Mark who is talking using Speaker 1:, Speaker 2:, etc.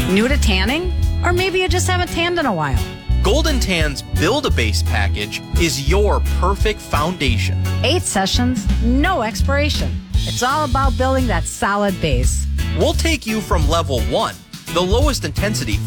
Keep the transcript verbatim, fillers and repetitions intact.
Speaker 1: New to tanning? Or maybe you just haven't tanned in a while.
Speaker 2: Golden Tann's Build-A-Base package is your perfect foundation.
Speaker 1: Eight sessions, no expiration. It's all about building that solid base.
Speaker 2: We'll take you from level one, the lowest intensity